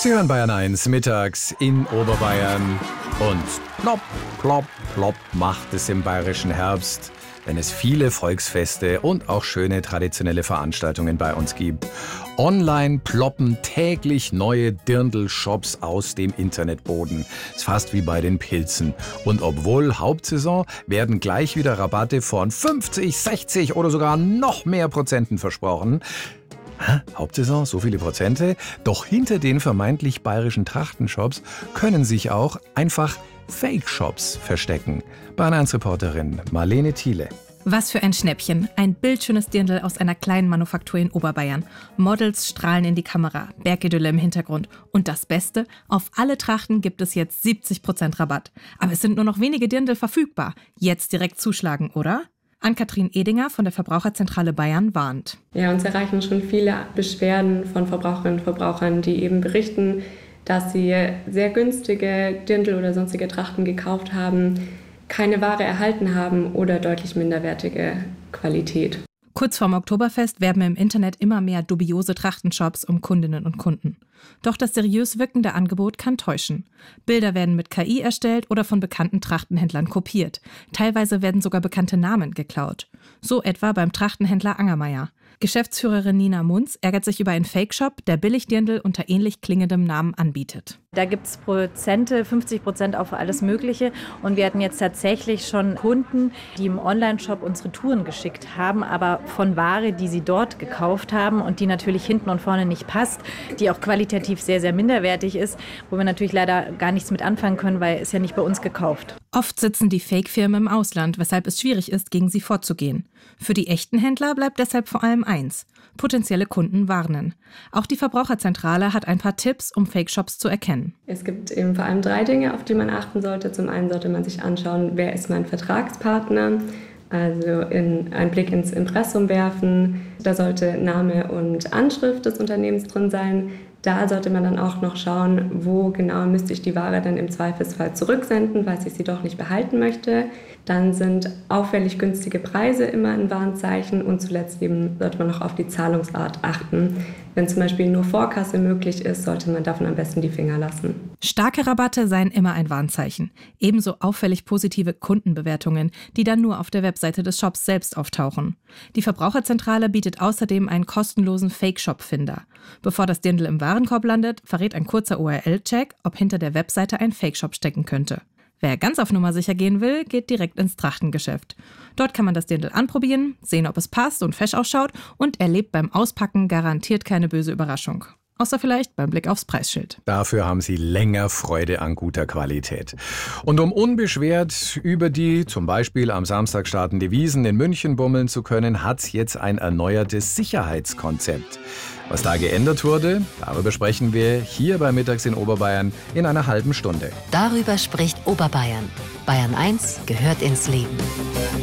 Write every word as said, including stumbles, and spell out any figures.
Sie hören Bayern eins mittags in Oberbayern und plopp, plopp, plopp macht es im bayerischen Herbst, wenn es viele Volksfeste und auch schöne traditionelle Veranstaltungen bei uns gibt. Online ploppen täglich neue Dirndl-Shops aus dem Internetboden. Ist fast wie bei den Pilzen. Und obwohl Hauptsaison, werden gleich wieder Rabatte von fünfzig, sechzig oder sogar noch mehr Prozenten versprochen. Hä? Hauptsaison, so viele Prozente? Doch hinter den vermeintlich bayerischen Trachtenshops können sich auch einfach Fake-Shops verstecken. Bayern eins Reporterin Marlene Thiele. Was für ein Schnäppchen. Ein bildschönes Dirndl aus einer kleinen Manufaktur in Oberbayern. Models strahlen in die Kamera, Bergidylle im Hintergrund. Und das Beste, auf alle Trachten gibt es jetzt siebzig Prozent Rabatt. Aber es sind nur noch wenige Dirndl verfügbar. Jetzt direkt zuschlagen, oder? Ann-Kathrin Edinger von der Verbraucherzentrale Bayern warnt. Ja, uns erreichen schon viele Beschwerden von Verbraucherinnen und Verbrauchern, die eben berichten, dass sie sehr günstige Dirndl oder sonstige Trachten gekauft haben, keine Ware erhalten haben oder deutlich minderwertige Qualität. Kurz vorm Oktoberfest werben im Internet immer mehr dubiose Trachtenshops um Kundinnen und Kunden. Doch das seriös wirkende Angebot kann täuschen. Bilder werden mit K I erstellt oder von bekannten Trachtenhändlern kopiert. Teilweise werden sogar bekannte Namen geklaut. So etwa beim Trachtenhändler Angermeier. Geschäftsführerin Nina Munz ärgert sich über einen Fake-Shop, der Billigdirndl unter ähnlich klingendem Namen anbietet. Da gibt es Prozente, fünfzig Prozent auf alles Mögliche. Und wir hatten jetzt tatsächlich schon Kunden, die im Onlineshop uns Retouren geschickt haben, aber von Ware, die sie dort gekauft haben und die natürlich hinten und vorne nicht passt, die auch qualitativ sehr, sehr minderwertig ist, wo wir natürlich leider gar nichts mit anfangen können, weil es ja nicht bei uns gekauft. Oft sitzen die Fake-Firmen im Ausland, weshalb es schwierig ist, gegen sie vorzugehen. Für die echten Händler bleibt deshalb vor allem eins: potenzielle Kunden warnen. Auch die Verbraucherzentrale hat ein paar Tipps, um Fake-Shops zu erkennen. Es gibt eben vor allem drei Dinge, auf die man achten sollte. Zum einen sollte man sich anschauen, wer ist mein Vertragspartner, also in, einen Blick ins Impressum werfen. Da sollte Name und Anschrift des Unternehmens drin sein. Da sollte man dann auch noch schauen, wo genau müsste ich die Ware dann im Zweifelsfall zurücksenden, falls ich sie doch nicht behalten möchte. Dann sind auffällig günstige Preise immer ein Warnzeichen und zuletzt eben sollte man noch auf die Zahlungsart achten. Wenn zum Beispiel nur Vorkasse möglich ist, sollte man davon am besten die Finger lassen. Starke Rabatte seien immer ein Warnzeichen. Ebenso auffällig positive Kundenbewertungen, die dann nur auf der Webseite des Shops selbst auftauchen. Die Verbraucherzentrale bietet außerdem einen kostenlosen Fake-Shop-Finder. Bevor das Dirndl im Warenkorb landet, verrät ein kurzer U R L-Check, ob hinter der Webseite ein Fake-Shop stecken könnte. Wer ganz auf Nummer sicher gehen will, geht direkt ins Trachtengeschäft. Dort kann man das Dirndl anprobieren, sehen, ob es passt und fesch ausschaut und erlebt beim Auspacken garantiert keine böse Überraschung. Außer vielleicht beim Blick aufs Preisschild. Dafür haben Sie länger Freude an guter Qualität. Und um unbeschwert über die zum Beispiel am Samstag startende Wiesn in München bummeln zu können, hat es jetzt ein erneuertes Sicherheitskonzept. Was da geändert wurde, darüber sprechen wir hier bei Mittags in Oberbayern in einer halben Stunde. Darüber spricht Oberbayern. Bayern eins gehört ins Leben.